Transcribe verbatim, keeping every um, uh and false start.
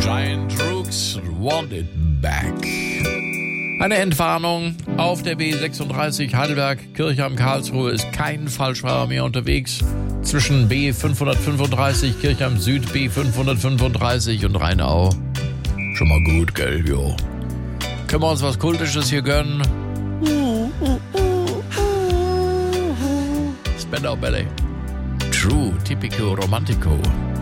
Giant Rooks Want It Back. Eine Entwarnung auf der B sechsunddreißig Heidelberg-Kirchheim Karlsruhe ist kein Falschfahrer mehr unterwegs. Zwischen B fünfhundertfünfunddreißig Kirchheim Süd, B fünfhundertfünfunddreißig und Rheinau. Schon mal gut, gell, jo. Können wir uns was Kultisches hier gönnen? Spandau Ballet. True, Typico Romantico.